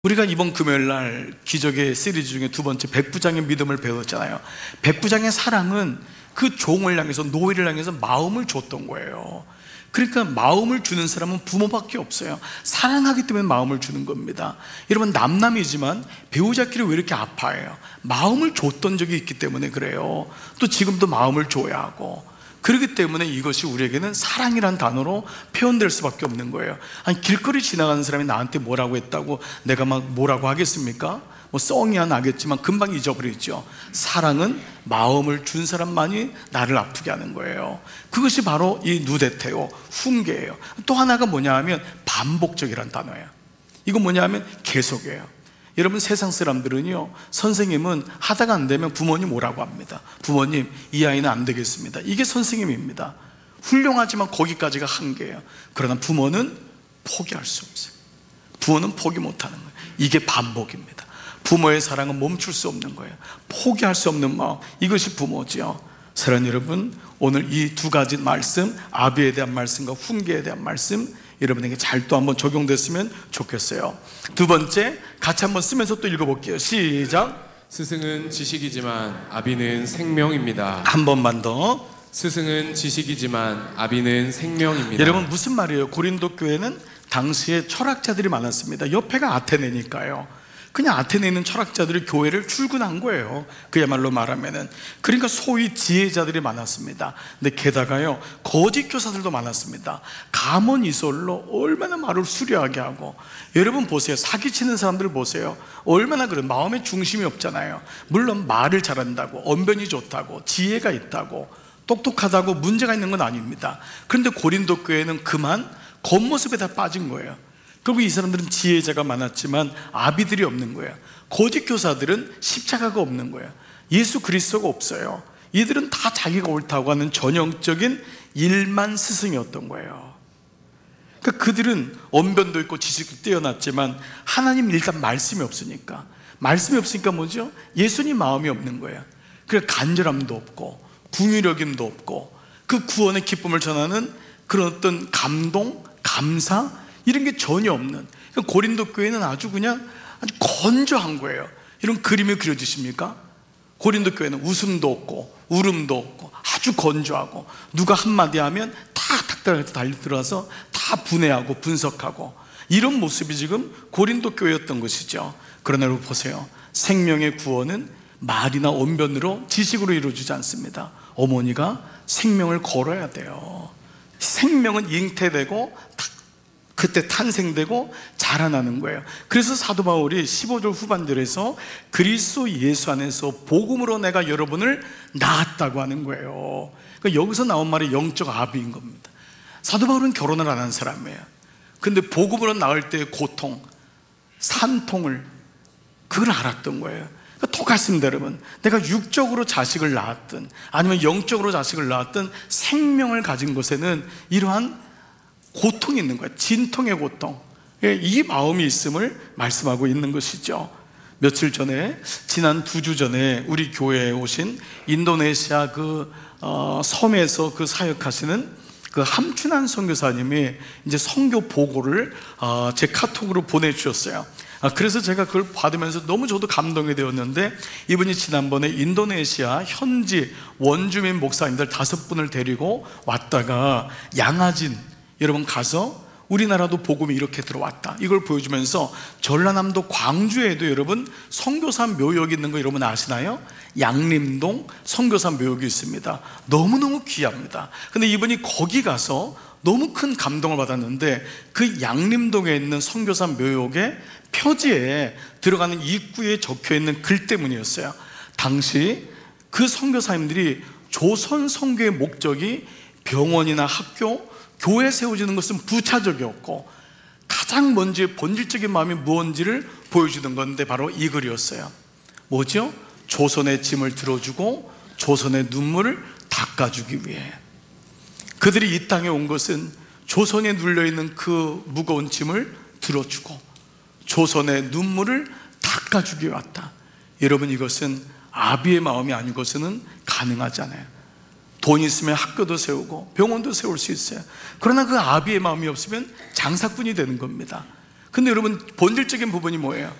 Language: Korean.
우리가 이번 금요일 날 기적의 시리즈 중에 두 번째 백부장의 믿음을 배웠잖아요. 백부장의 사랑은 그 종을 향해서, 노예를 향해서 마음을 줬던 거예요. 그러니까 마음을 주는 사람은 부모밖에 없어요. 사랑하기 때문에 마음을 주는 겁니다. 여러분, 남남이지만 배우자끼리 왜 이렇게 아파해요? 마음을 줬던 적이 있기 때문에 그래요. 또 지금도 마음을 줘야 하고, 그렇기 때문에 이것이 우리에게는 사랑이란 단어로 표현될 수밖에 없는 거예요. 아니, 길거리 지나가는 사람이 나한테 뭐라고 했다고 내가 막 뭐라고 하겠습니까? 뭐 썽이야 나겠지만 금방 잊어버리죠. 사랑은 마음을 준 사람만이 나를 아프게 하는 거예요. 그것이 바로 이 누데테오, 훈계예요. 또 하나가 뭐냐 하면 반복적이란 단어예요. 이건 뭐냐 하면 계속이에요. 여러분, 세상 사람들은요, 선생님은 하다가 안 되면 부모님 오라고 합니다. 부모님, 이 아이는 안 되겠습니다. 이게 선생님입니다. 훌륭하지만 거기까지가 한계예요. 그러나 부모는 포기할 수 없어요. 부모는 포기 못하는 거예요. 이게 반복입니다. 부모의 사랑은 멈출 수 없는 거예요. 포기할 수 없는 마음, 이것이 부모지요. 사랑하는 여러분, 오늘 이 두 가지 말씀, 아비에 대한 말씀과 훈계에 대한 말씀, 여러분에게 잘 또 한번 적용됐으면 좋겠어요. 두 번째, 같이 한번 쓰면서 또 읽어볼게요. 시작. 스승은 지식이지만 아비는 생명입니다. 한 번만 더. 스승은 지식이지만 아비는 생명입니다. 여러분, 무슨 말이에요? 고린도 교회는 당시에 철학자들이 많았습니다. 옆에가 아테네니까요. 그냥 아테네에 있는 철학자들이 교회를 출근한 거예요. 그야말로 말하면은. 그러니까 소위 지혜자들이 많았습니다. 근데 게다가요, 거짓 교사들도 많았습니다. 가몬이솔로 얼마나 말을 수려하게 하고, 여러분 보세요. 사기치는 사람들 보세요. 얼마나 그래, 마음의 중심이 없잖아요. 물론 말을 잘한다고, 언변이 좋다고, 지혜가 있다고, 똑똑하다고 문제가 있는 건 아닙니다. 그런데 고린도 교회는 그만 겉모습에 다 빠진 거예요. 그리고 이 사람들은 지혜자가 많았지만 아비들이 없는 거예요. 거짓 교사들은 십자가가 없는 거예요. 예수 그리스도가 없어요. 이들은 다 자기가 옳다고 하는 전형적인 일만 스승이었던 거예요. 그러니까 그들은 언변도 있고 지식도 뛰어났지만 하나님 일단 말씀이 없으니까, 말씀이 없으니까 뭐죠? 예수님 마음이 없는 거예요. 그래서 간절함도 없고 궁유력임도 없고, 그 구원의 기쁨을 전하는 그런 어떤 감동, 감사, 이런 게 전혀 없는, 그러니까 고린도 교회는 아주 건조한 거예요. 이런 그림이 그려지십니까? 고린도 교회는 웃음도 없고 울음도 없고 아주 건조하고, 누가 한마디 하면 다 탁탁 달리 들어와서 다 분해하고 분석하고, 이런 모습이 지금 고린도 교회였던 것이죠. 그러나 여러분 보세요. 생명의 구원은 말이나 언변으로, 지식으로 이루어지지 않습니다. 어머니가 생명을 걸어야 돼요. 생명은 잉태되고 그때 탄생되고 자라나는 거예요. 그래서 사도 바울이 15절 후반절에서 그리스도 예수 안에서 복음으로 내가 여러분을 낳았다고 하는 거예요. 그러니까 여기서 나온 말이 영적 아비인 겁니다. 사도 바울은 결혼을 안 한 사람이에요. 근데 복음으로 낳을 때의 고통, 산통을, 그걸 알았던 거예요. 그러니까 똑같습니다. 여러분, 내가 육적으로 자식을 낳았든 아니면 영적으로 자식을 낳았든 생명을 가진 것에는 이러한 고통이 있는 거예요. 진통의 고통, 이 마음이 있음을 말씀하고 있는 것이죠. 며칠 전에, 지난 2주 전에 우리 교회에 오신 인도네시아 섬에서 그 사역하시는 그 함춘환 선교사님이 이제 선교 보고를 제 카톡으로 보내주셨어요. 그래서 제가 그걸 받으면서 너무 저도 감동이 되었는데, 이분이 지난번에 인도네시아 현지 원주민 목사님들 5분을 데리고 왔다가 양아진, 여러분 가서 우리나라도 복음이 이렇게 들어왔다, 이걸 보여주면서 전라남도 광주에도 여러분 선교사 묘역이 있는 거 여러분 아시나요? 양림동 선교사 묘역이 있습니다. 너무너무 귀합니다. 근데 이분이 거기 가서 너무 큰 감동을 받았는데, 그 양림동에 있는 선교사 묘역의 표지에 들어가는 입구에 적혀있는 글 때문이었어요. 당시 그 선교사님들이 조선 선교의 목적이 병원이나 학교, 교회 세워지는 것은 부차적이었고, 가장 먼저 본질적인 마음이 무엇인지를 보여주는 건데 바로 이 글이었어요. 뭐죠? 조선의 짐을 들어주고 조선의 눈물을 닦아주기 위해. 그들이 이 땅에 온 것은 조선에 눌려있는 그 무거운 짐을 들어주고 조선의 눈물을 닦아주기 위해 왔다. 여러분, 이것은 아비의 마음이 아니고서는 가능하지 않아요. 돈 있으면 학교도 세우고 병원도 세울 수 있어요. 그러나 그 아비의 마음이 없으면 장사꾼이 되는 겁니다. 근데 여러분 본질적인 부분이 뭐예요?